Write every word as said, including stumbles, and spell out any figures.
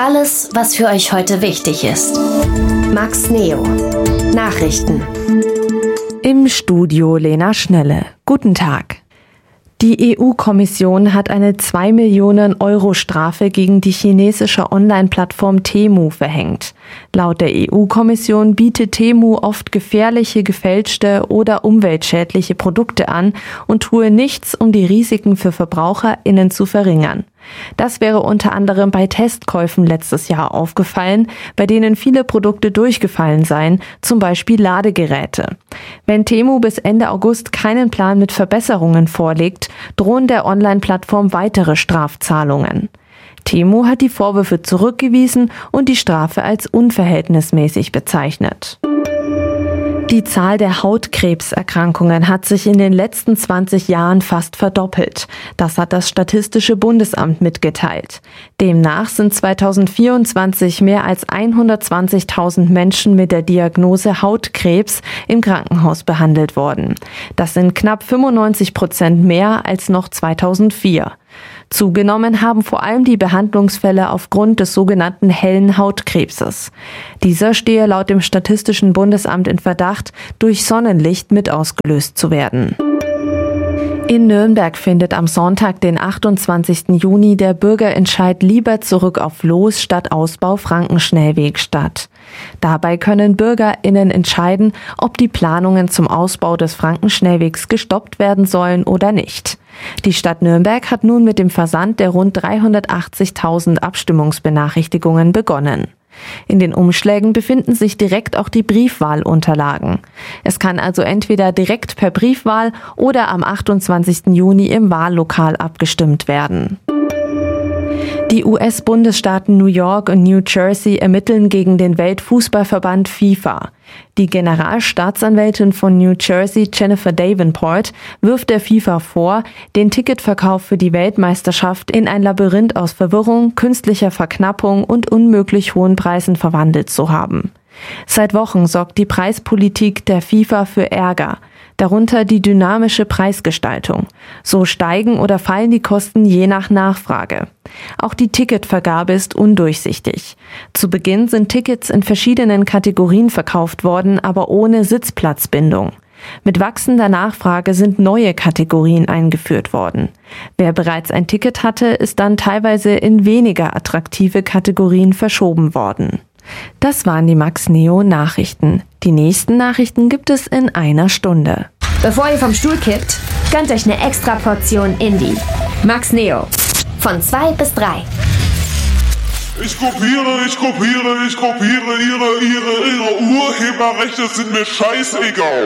Alles, was für euch heute wichtig ist. Max Neo. Nachrichten. Im Studio Lena Schnelle. Guten Tag. Die E U-Kommission hat eine zwei Millionen Euro Strafe gegen die chinesische Online-Plattform Temu verhängt. Laut der E U-Kommission bietet Temu oft gefährliche, gefälschte oder umweltschädliche Produkte an und tue nichts, um die Risiken für VerbraucherInnen zu verringern. Das wäre unter anderem bei Testkäufen letztes Jahr aufgefallen, bei denen viele Produkte durchgefallen seien, zum Beispiel Ladegeräte. Wenn Temu bis Ende August keinen Plan mit Verbesserungen vorlegt, drohen der Online-Plattform weitere Strafzahlungen. Temu hat die Vorwürfe zurückgewiesen und die Strafe als unverhältnismäßig bezeichnet. Die Zahl der Hautkrebserkrankungen hat sich in den letzten zwanzig Jahren fast verdoppelt. Das hat das Statistische Bundesamt mitgeteilt. Demnach sind zweitausendvierundzwanzig mehr als hundertzwanzigtausend Menschen mit der Diagnose Hautkrebs im Krankenhaus behandelt worden. Das sind knapp fünfundneunzig Prozent mehr als noch zweitausendvier. Zugenommen haben vor allem die Behandlungsfälle aufgrund des sogenannten hellen Hautkrebses. Dieser stehe laut dem Statistischen Bundesamt in Verdacht, durch Sonnenlicht mit ausgelöst zu werden. In Nürnberg findet am Sonntag, den achtundzwanzigsten Juni, der Bürgerentscheid Lieber zurück auf Los statt Ausbau Frankenschnellweg statt. Dabei können BürgerInnen entscheiden, ob die Planungen zum Ausbau des Frankenschnellwegs gestoppt werden sollen oder nicht. Die Stadt Nürnberg hat nun mit dem Versand der rund dreihundertachtzigtausend Abstimmungsbenachrichtigungen begonnen. In den Umschlägen befinden sich direkt auch die Briefwahlunterlagen. Es kann also entweder direkt per Briefwahl oder am achtundzwanzigsten Juni im Wahllokal abgestimmt werden. Die U S-Bundesstaaten New York und New Jersey ermitteln gegen den Weltfußballverband FIFA. Die Generalstaatsanwältin von New Jersey, Jennifer Davenport, wirft der FIFA vor, den Ticketverkauf für die Weltmeisterschaft in ein Labyrinth aus Verwirrung, künstlicher Verknappung und unmöglich hohen Preisen verwandelt zu haben. Seit Wochen sorgt die Preispolitik der FIFA für Ärger, darunter die dynamische Preisgestaltung. So steigen oder fallen die Kosten je nach Nachfrage. Auch die Ticketvergabe ist undurchsichtig. Zu Beginn sind Tickets in verschiedenen Kategorien verkauft worden, aber ohne Sitzplatzbindung. Mit wachsender Nachfrage sind neue Kategorien eingeführt worden. Wer bereits ein Ticket hatte, ist dann teilweise in weniger attraktive Kategorien verschoben worden. Das waren die Max Neo Nachrichten. Die nächsten Nachrichten gibt es in einer Stunde. Bevor ihr vom Stuhl kippt, gönnt euch eine extra Portion Indie. Max Neo. Von zwei bis drei. Ich kopiere, ich kopiere, ich kopiere, ihre, ihre, ihre Urheberrechte sind mir scheißegal.